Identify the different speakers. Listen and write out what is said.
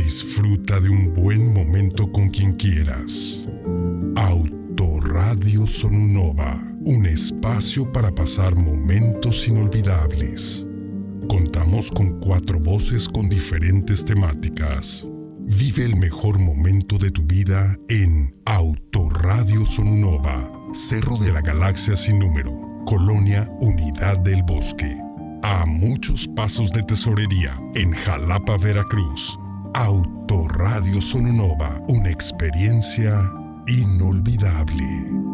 Speaker 1: Disfruta de un buen momento con quien quieras. Autoradio Sonunova, un espacio para pasar momentos inolvidables. Contamos con 4 voces con diferentes temáticas. Vive el mejor momento de tu vida en Autoradio Sonunova, Cerro de la Galaxia sin número, Colonia Unidad del Bosque. A muchos pasos de Tesorería, en Jalapa, Veracruz. Autoradio Sonunova, una experiencia inolvidable.